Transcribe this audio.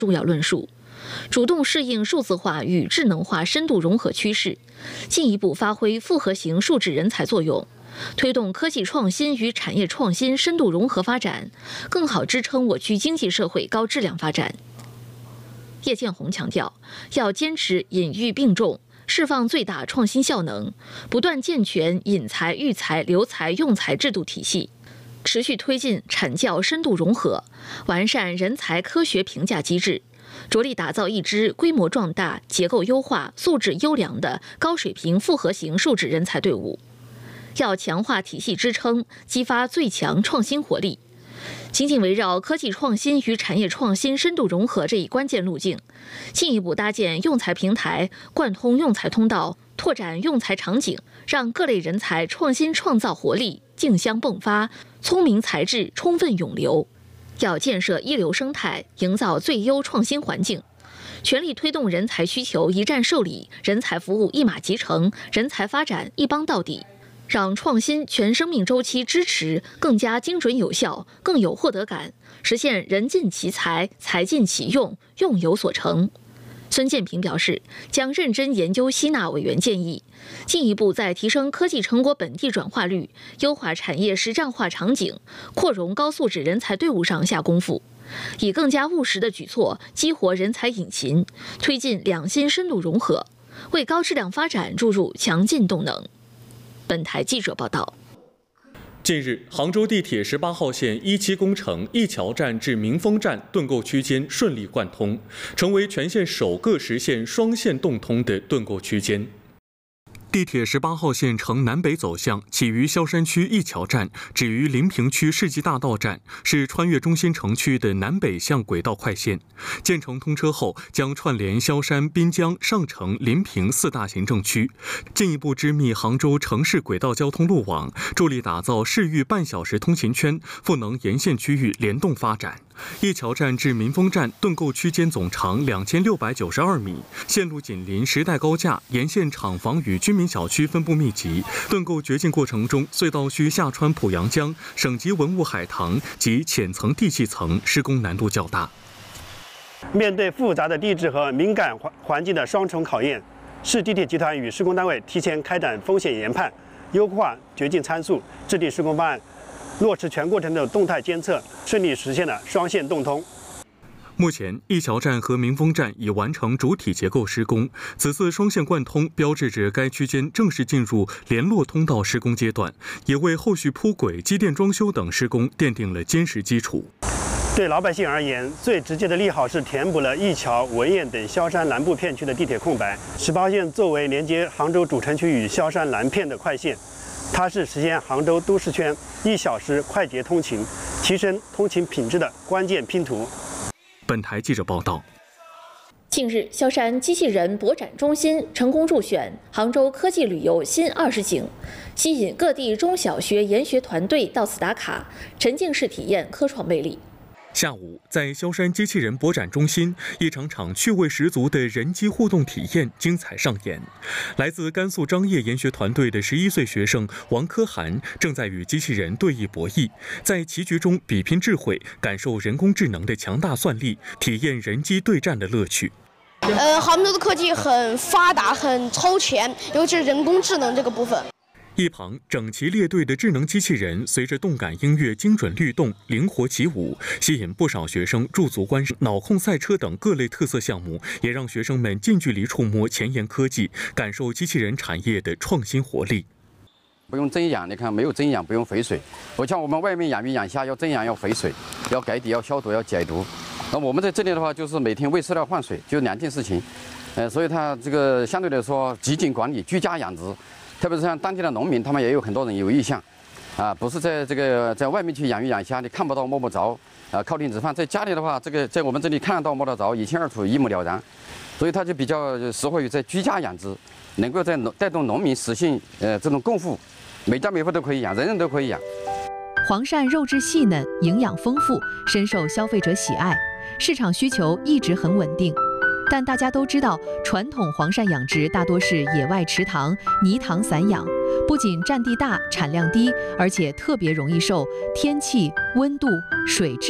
重要论述，主动适应数字化与智能化深度融合趋势，进一步发挥复合型数质人才作用，推动科技创新与产业创新深度融合发展，更好支撑我区经济社会高质量发展。叶建红强调，要坚持引育并重，释放最大创新效能，不断健全引才、育才、留才、用才制度体系，持续推进产教深度融合，完善人才科学评价机制，着力打造一支规模壮大、结构优化、素质优良的高水平复合型数质人才队伍。要强化体系支撑，激发最强创新活力。紧紧围绕科技创新与产业创新深度融合这一关键路径，进一步搭建用才平台，贯通用才通道，拓展用才场景，让各类人才创新创造活力竞相迸发，聪明才智充分涌流。要建设一流生态，营造最优创新环境，全力推动人才需求一站受理，人才服务一码即成，人才发展一帮到底。让创新全生命周期支持更加精准有效，更有获得感，实现人尽其才，才尽其用，用有所成。孙建平表示，将认真研究吸纳委员建议，进一步在提升科技成果本地转化率、优化产业实战化场景、扩容高素质人才队伍上下功夫，以更加务实的举措激活人才引擎，推进两新深度融合，为高质量发展注入强劲动能。本台记者报道。 近日，杭州地铁18号线1期工程一桥站至民丰站盾构区间顺利贯通，成为全线首个实现双线动通的盾构区间。地铁18号线呈南北走向，起于萧山区一桥站，止于临平区世纪大道站，是穿越中心城区的南北向轨道快线。建成通车后，将串联萧山、滨江、上城、临平4大行政区，进一步织密杭州城市轨道交通路网，助力打造市域半小时通勤圈，赋能沿线区域联动发展。一桥站至民丰站盾构区间总长2692米，线路紧邻时代高架，沿线厂房与居民小区分布密集。盾构掘进过程中，隧道需下穿濮阳江、省级文物海棠及浅层地气层，施工难度较大。 面对复杂的地质和敏感环境的双重考验，市地铁集团与施工单位提前开展风险研判，优化掘进参数，制定施工方案，落实全过程的动态监测，顺利实现了双线动通。 目前，一桥站和民丰站已完成主体结构施工，此次双线贯通标志着该区间正式进入联络通道施工阶段，也为后续铺轨、机电装修等施工奠定了坚实基础。 对老百姓而言，最直接的利好是填补了一桥、文堰等萧山南部片区的地铁空白。18号线作为连接杭州主城区与萧山南片的快线，它是实现杭州都市圈1小时快捷通勤、提升通勤品质的关键拼图。 本台记者报道。 近日，萧山机器人博展中心成功入选杭州科技旅游新20景，吸引各地中小学研学团队到此打卡，沉浸式体验科创魅力。 下午，在萧山机器人博展中心，一场场趣味十足的人机互动体验精彩上演。来自甘肃张掖研学团队的11岁学生王科涵正在与机器人对弈博弈，在棋局中比拼智慧，感受人工智能的强大算力，体验人机对战的乐趣。 杭州的科技很发达，很超前，尤其是人工智能这个部分。 一旁整齐列队的智能机器人随着动感音乐精准律动、灵活起舞，吸引不少学生驻足观赏。脑控赛车等各类特色项目也让学生们近距离触摸前沿科技，感受机器人产业的创新活力。 不用增氧，你看没有增氧，不用肥水。不像我们外面养鱼养虾要增氧要肥水，要改底要消毒要解毒。那我们在这里的话就是每天喂饲料换水，就2件事情。所以它这个相对来说集中管理，居家养殖。特别是像当地的农民，他们也有很多人有意向，不是在外面去养鱼养虾，你看不到摸不着，靠天吃饭。在家里的话，这个在我们这里看得到摸得着，一清二楚，一目了然，所以它就比较适合于在居家养殖，能够带动农民实现这种共富，每家每户都可以养，人人都可以养。 黄鳝肉质细嫩，营养丰富，深受消费者喜爱，市场需求一直很稳定。但大家都知道，传统黄鳝养殖大多是野外池塘、泥塘散养，不仅占地大、产量低，而且特别容易受天气、温度、水质